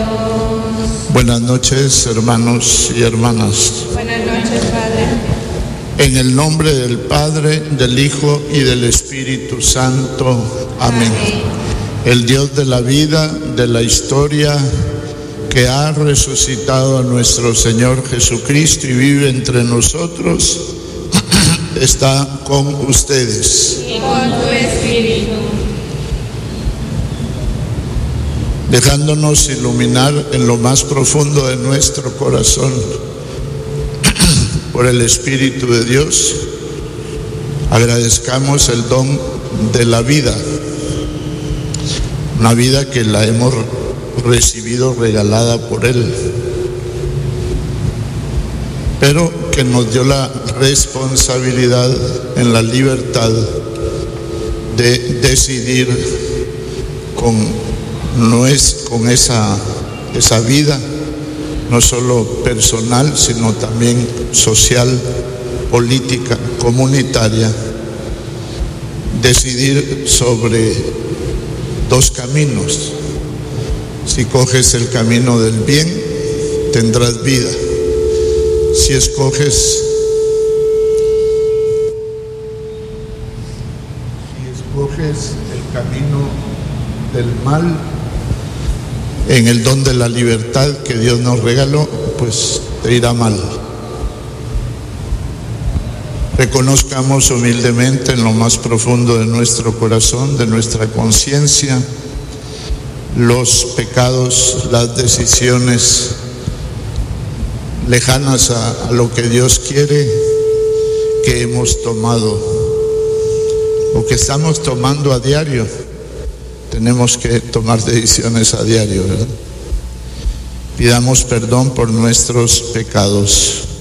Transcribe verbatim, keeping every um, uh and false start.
Buenas noches, hermanos y hermanas. Buenas noches, Padre. En el nombre del Padre, del Hijo y del Espíritu Santo. Amén. Amén. El Dios de la vida, de la historia, que ha resucitado a nuestro Señor Jesucristo y vive entre nosotros, está con ustedes. Y con tu espíritu. Dejándonos iluminar en lo más profundo de nuestro corazón por el Espíritu de Dios, agradezcamos el don de la vida, una vida que la hemos recibido regalada por Él, pero que nos dio la responsabilidad en la libertad de decidir con, no es, con esa, esa vida, no solo personal, sino también social, política, comunitaria, decidir sobre dos caminos. Si coges el camino del bien, tendrás vida. Si escoges, si escoges el camino del mal, en el don de la libertad que Dios nos regaló, pues te irá mal. Reconozcamos humildemente en lo más profundo de nuestro corazón, de nuestra conciencia, los pecados, las decisiones lejanas a, a lo que Dios quiere que hemos tomado o que estamos tomando a diario. Tenemos que tomar decisiones a diario, ¿verdad? Pidamos perdón por nuestros pecados.